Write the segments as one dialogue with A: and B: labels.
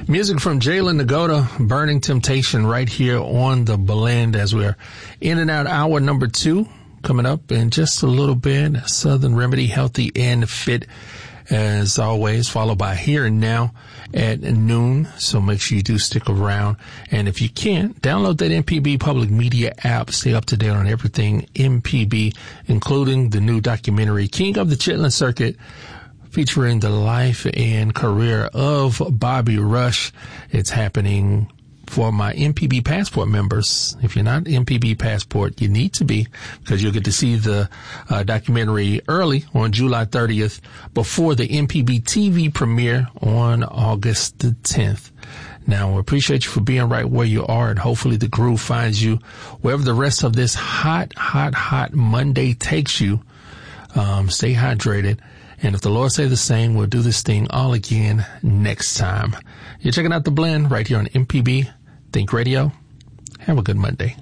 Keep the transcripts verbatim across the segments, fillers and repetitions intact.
A: Music from Jalen Nagoda, Burning Temptation, right here on The Blend as we're in and out hour number two. Coming up in just a little bit, Southern Remedy, Healthy and Fit, as always, followed by Here and Now at noon. So make sure you do stick around. And if you can, download that M P B Public Media app. Stay up to date on everything M P B, including the new documentary, King of the Chitlin Circuit, featuring the life and career of Bobby Rush. It's happening for my M P B Passport members. If you're not M P B Passport, you need to be, because you'll get to see the uh, documentary early on July thirtieth before the M P B T V premiere on August the tenth. Now, we appreciate you for being right where you are, and hopefully the groove finds you wherever the rest of this hot, hot, hot Monday takes you. Um, stay hydrated. And if the Lord say the same, we'll do this thing all again next time. You're checking out The Blend right here on M P B Think Radio. Have a good Monday.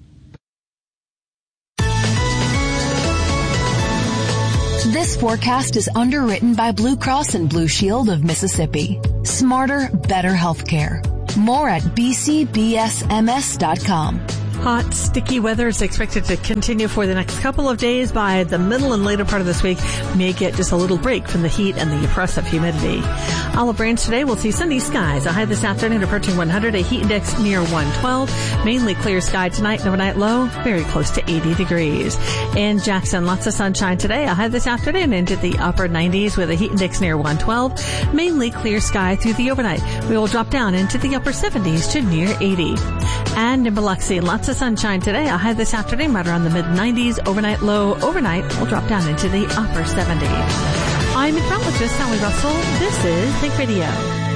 B: This forecast is underwritten by Blue Cross and Blue Shield of Mississippi. Smarter, better healthcare. More at b c b s m s dot com.
C: Hot, sticky weather is expected to continue for the next couple of days. By the middle and later part of this week, may get just a little break from the heat and the oppressive humidity. Olive Branch today will see sunny skies. A high this afternoon approaching one hundred, a heat index near one twelve. Mainly clear sky tonight, and overnight low very close to eighty degrees. In Jackson, lots of sunshine today. A high this afternoon into the upper nineties with a heat index near one twelve. Mainly clear sky through the overnight. We will drop down into the upper seventies to near eighty. And in Biloxi, lots of sunshine today. A high this afternoon right around the mid nineties. Overnight low overnight will drop down into the upper seventies. I'm meteorologist Sally Russell. This is Think Radio.